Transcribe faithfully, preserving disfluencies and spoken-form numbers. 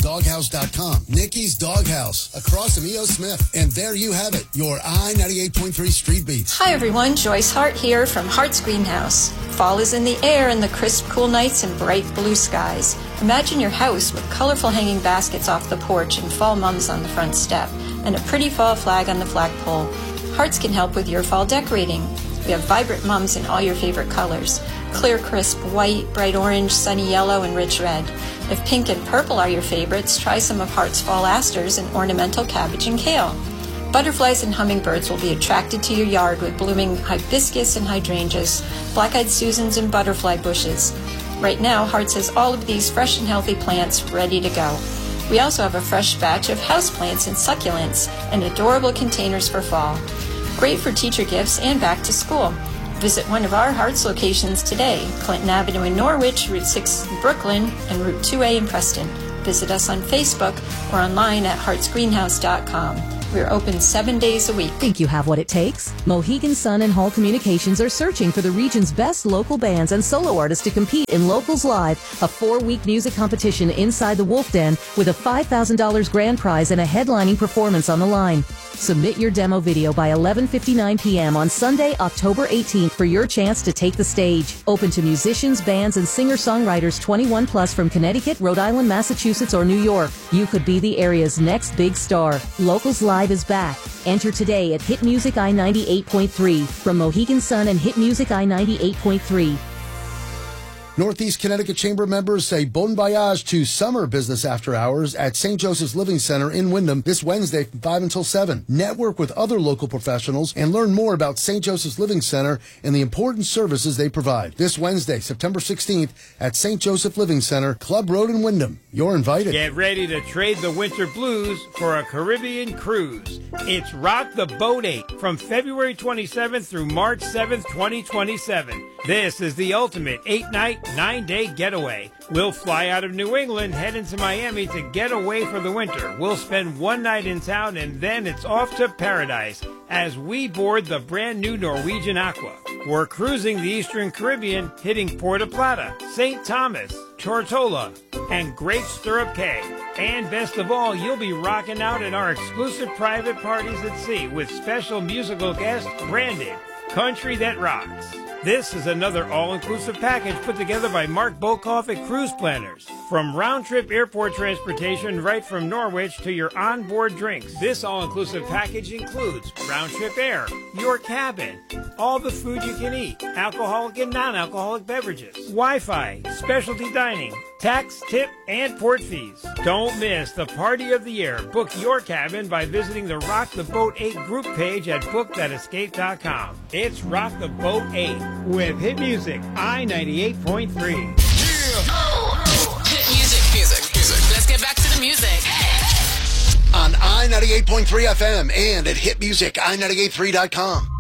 doghouse dot com. Nikki's Doghouse, across from E O. Smith. And there you have it, your I ninety-eight point three Street Beats. Hi, everyone. Joyce Hart here from Hart's Greenhouse. Fall is in the air and the crisp, cool nights and bright blue skies. Imagine your house with colorful hanging baskets off the porch and fall mums on the front step, and a pretty fall flag on the flagpole. Hart's can help with your fall decorating. We have vibrant mums in all your favorite colors. Clear, crisp white, bright orange, sunny yellow, and rich red. If pink and purple are your favorites, try some of Hart's fall asters and ornamental cabbage and kale. Butterflies and hummingbirds will be attracted to your yard with blooming hibiscus and hydrangeas, black-eyed Susans and butterfly bushes. Right now, Hart's has all of these fresh and healthy plants ready to go. We also have a fresh batch of houseplants and succulents and adorable containers for fall. Great for teacher gifts and back to school. Visit one of our Hart's locations today, Clinton Avenue in Norwich, Route six in Brooklyn, and Route two A in Preston. Visit us on Facebook or online at harts greenhouse dot com. We're open seven days a week. Think you have what it takes? Mohegan Sun and Hall Communications are searching for the region's best local bands and solo artists to compete in Locals Live, a four-week music competition inside the Wolf Den with a five thousand dollars grand prize and a headlining performance on the line. Submit your demo video by eleven fifty-nine p.m. on Sunday, October eighteenth for your chance to take the stage. Open to musicians, bands, and singer-songwriters twenty-one plus from Connecticut, Rhode Island, Massachusetts, or New York. You could be the area's next big star. Locals Live is back. Enter today at Hit Music I ninety-eight point three. From Mohegan Sun and Hit Music I ninety-eight point three. Northeast Connecticut Chamber members say bon voyage to summer business after hours at Saint Joseph's Living Center in Wyndham this Wednesday from five until seven. Network with other local professionals and learn more about Saint Joseph's Living Center and the important services they provide. This Wednesday, September sixteenth at Saint Joseph Living Center, Club Road in Wyndham. You're invited. Get ready to trade the winter blues for a Caribbean cruise. It's Rock the Boat eight from February twenty-seventh through March seventh, twenty twenty-seven. This is the ultimate eight-night, nine-day getaway. We'll fly out of New England, head into Miami to get away for the winter. We'll spend one night in town, and then it's off to paradise as we board the brand new Norwegian Aqua. We're cruising the Eastern Caribbean, hitting Puerto Plata, Saint Thomas, Tortola, and Great Stirrup Cay. And best of all, you'll be rocking out in our exclusive private parties at sea with special musical guests branded Country That Rocks. This is another all-inclusive package put together by Mark Bokoff at Cruise Planners. From round-trip airport transportation right from Norwich to your onboard drinks, this all-inclusive package includes round-trip air, your cabin, all the food you can eat, alcoholic and non-alcoholic beverages, Wi-Fi, specialty dining, tax, tip, and port fees. Don't miss the party of the year. Book your cabin by visiting the Rock the Boat eight group page at book that escape dot com. It's Rock the Boat eight with Hit Music I ninety-eight point three. Yeah. Hit music, music, music. Let's get back to the music. On I ninety-eight point three F M and at hit music I ninety-eight point three dot com.